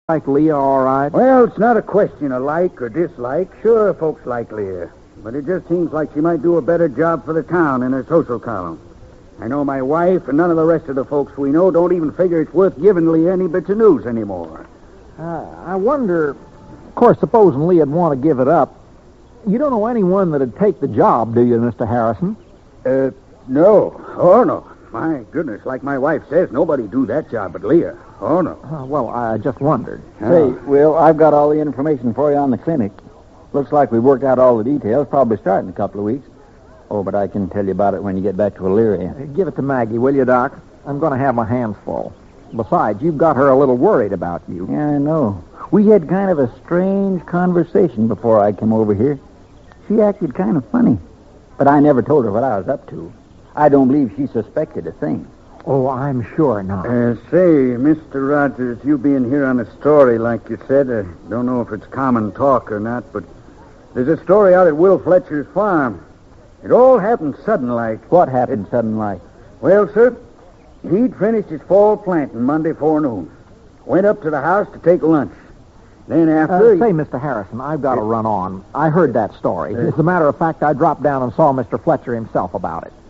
like Leah all right? Well, it's not a question of like or dislike. Sure, folks like Leah. But it just seems like she might do a better job for the town in her social column. I know my wife and none of the rest of the folks we know don't even figure it's worth giving Leah any bits of news anymore. I wonder, of course, supposing Leah'd want to give it up, you don't know anyone that'd take the job, do you, Mr. Harrison? No. Oh, no. My goodness, like my wife says, nobody do that job but Leah. Oh, no. Well, I just wondered. Say, Will, I've got all the information for you on the clinic. Looks like we've worked out all the details. Probably start in a couple of weeks. Oh, but I can tell you about it when you get back to Elyria. Give it to Maggie, will you, Doc? I'm going to have my hands full. Besides, you've got her a little worried about you. Yeah, I know. We had kind of a strange conversation before I came over here. She acted kind of funny. But I never told her what I was up to. I don't believe she suspected a thing. Oh, I'm sure not. Say, Mr. Rogers, you being here on a story, like you said, I don't know if it's common talk or not, but there's a story out at Will Fletcher's farm. It all happened sudden-like. What happened sudden-like? Well, sir, he'd finished his fall planting Monday forenoon. Went up to the house to take lunch. Then after... Say, Mr. Harrison, I've got to run on. I heard that story. As a matter of fact, I dropped down and saw Mr. Fletcher himself about it.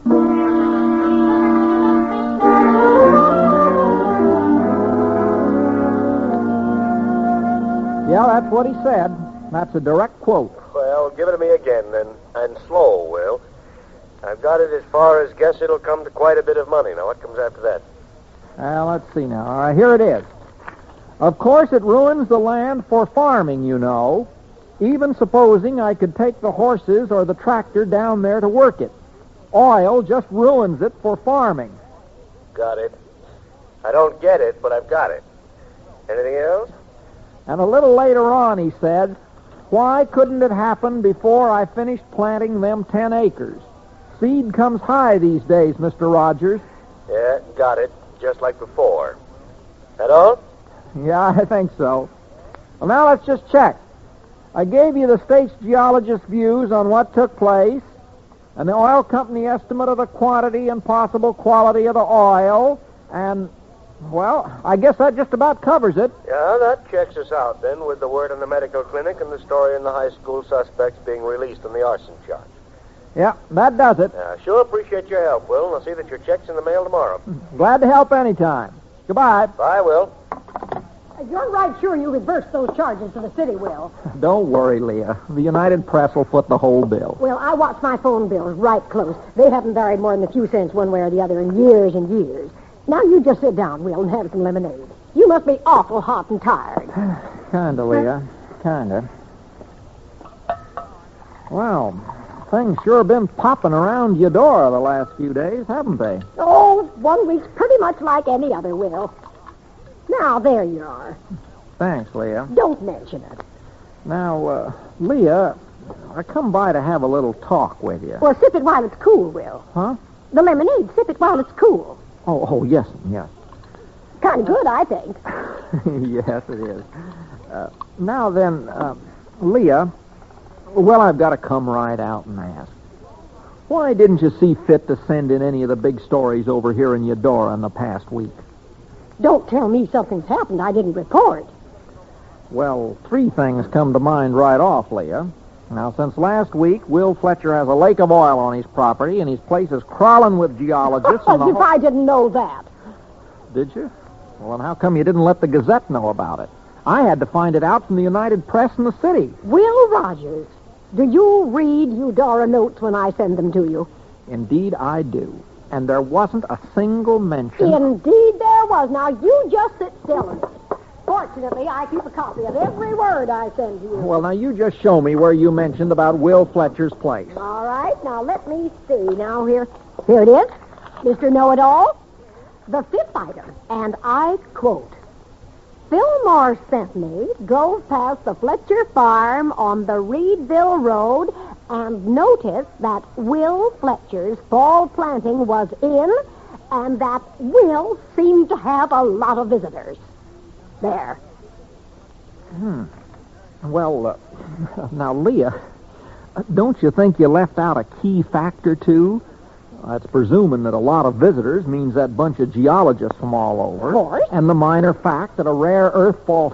Yeah, that's what he said. That's a direct quote. Well, give it to me again, then. And slow, Will. I've got it as far as guess it'll come to quite a bit of money. Now, what comes after that? Let's see now. All right, here it is. Of course, it ruins the land for farming, you know. Even supposing I could take the horses or the tractor down there to work it. Oil just ruins it for farming. Got it. I don't get it, but I've got it. Anything else? And a little later on, he said, why couldn't it happen before I finished planting them 10 acres? Seed comes high these days, Mr. Rogers. Yeah, got it. Just like before. That all? Yeah, I think so. Well, now let's just check. I gave you the state's geologist's views on what took place, and the oil company estimate of the quantity and possible quality of the oil, and, well, I guess that just about covers it. Yeah, that checks us out, then, with the word in the medical clinic and the story in the high school suspects being released on the arson charge. Yeah, that does it. Sure appreciate your help, Will, and I'll see that your check's in the mail tomorrow. Glad to help anytime. Goodbye. Bye, Will. You're right sure you reversed those charges to the city, Will. Don't worry, Leah. The United Press will foot the whole bill. Well, I watch my phone bills right close. They haven't varied more than a few cents one way or the other in years and years. Now you just sit down, Will, and have some lemonade. You must be awful hot and tired. Kinda, Leah. Kinda. Well, things sure been popping around Eudora the last few days, haven't they? Oh, 1 week's pretty much like any other, Will. Now, there you are. Thanks, Leah. Don't mention it. Now, Leah, I come by to have a little talk with you. Well, sip it while it's cool, Will. Huh? The lemonade, sip it while it's cool. Oh, yes. Kind of good, I think. Yes, it is. Now then, Leah, well, I've got to come right out and ask. Why didn't you see fit to send in any of the big stories over here in Eudora in the past week? Don't tell me something's happened I didn't report. Well, 3 things come to mind right off, Leah. Now, since last week, Will Fletcher has a lake of oil on his property, and his place is crawling with geologists. As if I didn't know that. Did you? Well, then how come you didn't let the Gazette know about it? I had to find it out from the United Press in the city. Will Rogers, do you read Eudora notes when I send them to you? Indeed, I do. And there wasn't a single mention. Indeed there was. Now, you just sit still and... Fortunately, I keep a copy of every word I send to you. Well, now, you just show me where you mentioned about Will Fletcher's place. All right. Now, let me see. Now, here it is. Mr. Know-It-All, the 5th item. And I quote, Fillmore sent me, drove past the Fletcher farm on the Reedville Road, and noticed that Will Fletcher's fall planting was in, and that Will seemed to have a lot of visitors. There. Well, now, Leah, don't you think you left out a key factor, too? That's presuming that a lot of visitors means that bunch of geologists from all over. Of course. And the minor fact that a rare earth fault